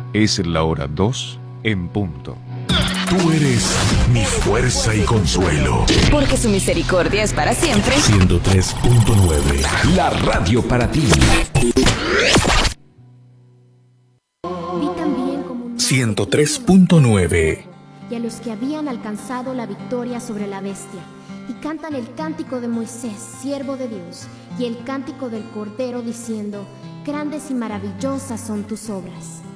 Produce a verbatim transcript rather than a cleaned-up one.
Es la hora dos en punto. Tú eres mi fuerza y consuelo. Porque su misericordia es para siempre. ciento tres punto nueve. La radio para ti. Vi también como un mar ciento tres punto nueve. y a los que habían alcanzado la victoria sobre la bestia, y cantan el cántico de Moisés, siervo de Dios, y el cántico del Cordero, diciendo: Grandes y maravillosas son tus obras.